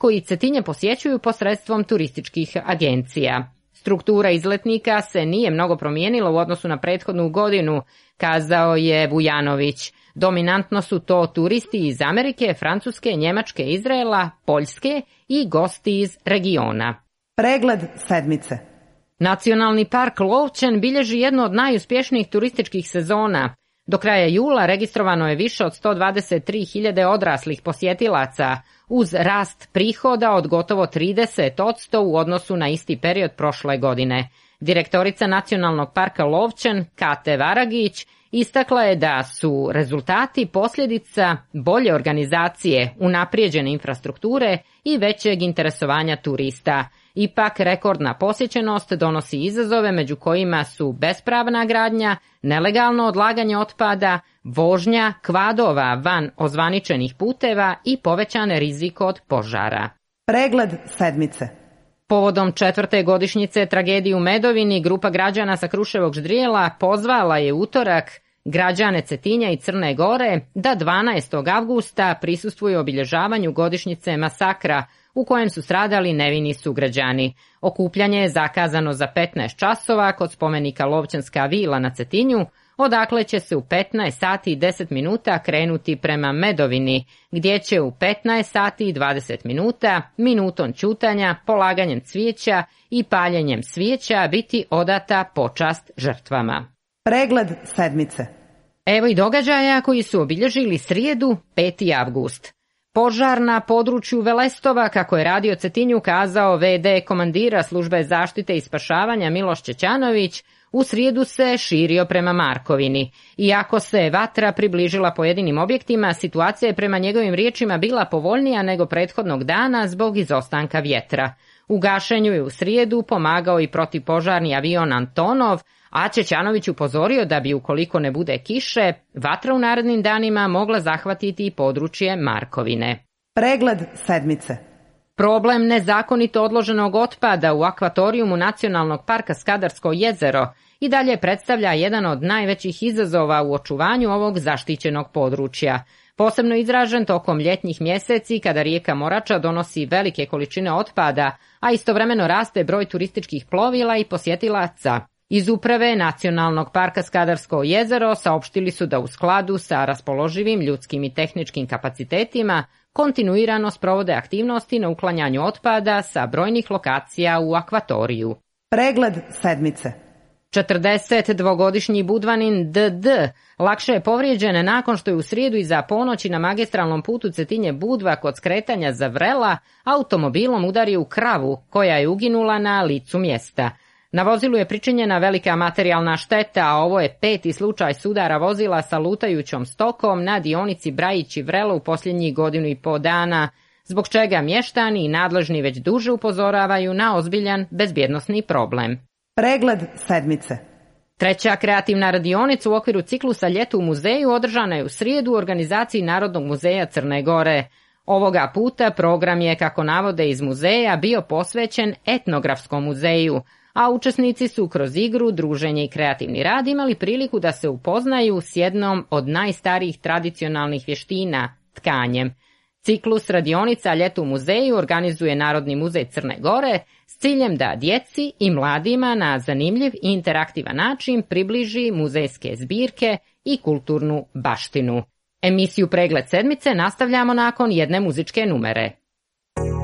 koji Cetinje posjećuju posredstvom turističkih agencija. Struktura izletnika se nije mnogo promijenila u odnosu na prethodnu godinu, kazao je Vujanović. Dominantno su to turisti iz Amerike, Francuske, Njemačke, Izraela, Poljske i gosti iz regiona. Pregled sedmice. Nacionalni park Lovćen bilježi jednu od najuspješnijih turističkih sezona. Do kraja jula registrovano je više od 123.000 odraslih posjetilaca, uz rast prihoda od gotovo 30% u odnosu na isti period prošle godine. Direktorica Nacionalnog parka Lovćen, Kate Varagić, istakla je da su rezultati posljedica bolje organizacije, unaprijeđene infrastrukture i većeg interesovanja turista. Ipak, rekordna posjećenost donosi izazove među kojima su bespravna gradnja, nelegalno odlaganje otpada, vožnja kvadova van ozvaničenih puteva i povećan rizik od požara. Pregled sedmice. Povodom 4. godišnjice tragedije u Medovini, grupa građana sa Kruševog ždrijela pozvala je utorak građane Cetinja i Crne Gore da 12. avgusta prisustvuju obilježavanju godišnjice masakra u kojem su stradali nevini sugrađani. Okupljanje je zakazano za 15 časova kod spomenika Lovćenska vila na Cetinju, odakle će se u 15 sati i 10 minuta krenuti prema Medovini, gdje će u 15 sati i 20 minuta, minutom ćutanja, polaganjem cvijeća i paljenjem svijeća biti odata počast žrtvama. Pregled sedmice. Evo i događaja koji su obilježili srijedu 5. avgust. Požar na području Velestova, kako je Radio Cetinju kazao v.d. komandira službe zaštite i spašavanja Miloš Čećanović, u srijedu se širio prema Markovini. Iako se vatra približila pojedinim objektima, situacija je prema njegovim riječima bila povoljnija nego prethodnog dana zbog izostanka vjetra. U gašenju je u srijedu pomagao i protivpožarni avion Antonov, a Čećanović upozorio da bi, ukoliko ne bude kiše, vatra u narednim danima mogla zahvatiti i područje Markovine. Pregled sedmice. Problem nezakonito odloženog otpada u akvatorijumu Nacionalnog parka Skadarsko jezero i dalje predstavlja jedan od najvećih izazova u očuvanju ovog zaštićenog područja. Posebno izražen tokom ljetnjih mjeseci kada rijeka Morača donosi velike količine otpada, a istovremeno raste broj turističkih plovila i posjetilaca. Iz uprave Nacionalnog parka Skadarsko jezero saopštili su da u skladu sa raspoloživim ljudskim i tehničkim kapacitetima kontinuirano sprovode aktivnosti na uklanjanju otpada sa brojnih lokacija u akvatoriju. Pregled sedmice. 42-godišnji Budvanin D.D. lakše je povrijeđen nakon što je u srijedu iza ponoći na magistralnom putu Cetinje-Budva kod skretanja za Vrela automobilom udario u kravu koja je uginula na licu mjesta. Na vozilu je pričinjena velika materijalna šteta, a ovo je 5. slučaj sudara vozila sa lutajućom stokom na dionici Brajić i Vrelo u posljednjih 1,5 godina, zbog čega mještani i nadležni već duže upozoravaju na ozbiljan bezbjednosni problem. Pregled sedmice. Treća kreativna radionica u okviru ciklusa Ljeto u muzeju održana je u srijedu u organizaciji Narodnog muzeja Crne Gore. Ovoga puta program je, kako navode iz muzeja, bio posvećen etnografskom muzeju, a učesnici su kroz igru, druženje i kreativni rad imali priliku da se upoznaju s jednom od najstarijih tradicionalnih vještina, tkanjem. Ciklus radionica Ljeto u muzeju organizuje Narodni muzej Crne Gore s ciljem da djeci i mladima na zanimljiv i interaktivan način približi muzejske zbirke i kulturnu baštinu. Emisiju Pregled sedmice nastavljamo nakon jedne muzičke numere.